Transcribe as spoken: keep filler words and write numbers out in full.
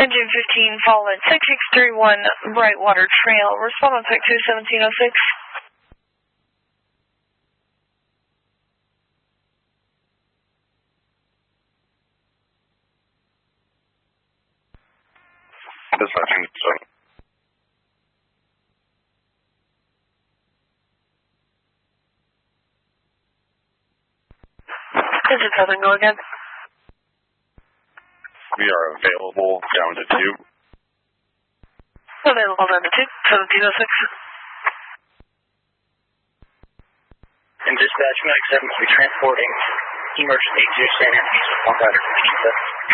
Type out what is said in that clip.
Engine fifteen, fall at six six three one Brightwater Trail. Respond on Tech two seventeen oh six. Dispatching, sorry. Is it Southern Go again? We are available down to two. Available down to two, seventeen oh six. In dispatch, Mike seven, we're transporting emergency to San Antonio, one hundred fifty-seven.